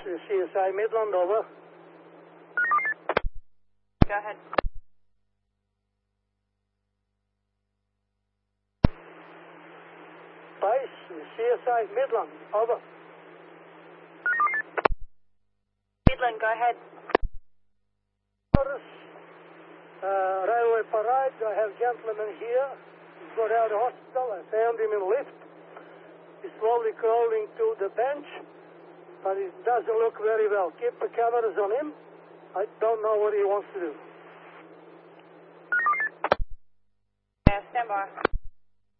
CSI Midland, over. Go ahead. Spice, CSI Midland, over. Midland, go ahead. Railway Parade, I have gentleman here. He's got out of hospital. I found him in lift. He's slowly crawling to the bench, but he doesn't look very well. Keep the cameras on him. I don't know what he wants to do. Stand by.